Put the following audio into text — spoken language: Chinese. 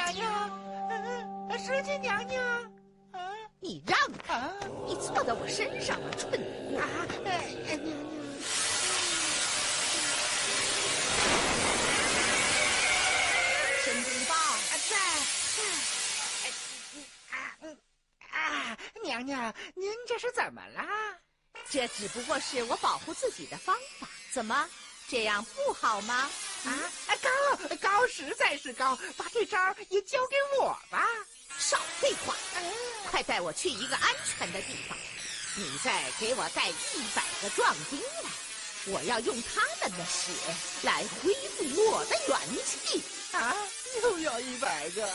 娘娘，石矶娘娘。 你让开！你坐到我身上了，蠢货！ 娘娘。 申公豹在。娘娘，您这是怎么了？ 这只不过是我保护自己的方法。怎么，这样不好吗？ 高实在是高，把这招也交给我吧。 少废话！快带我去一个安全的地方。你再给我带100个壮丁来，我要用他们的血来恢复我的元气。 又要100个。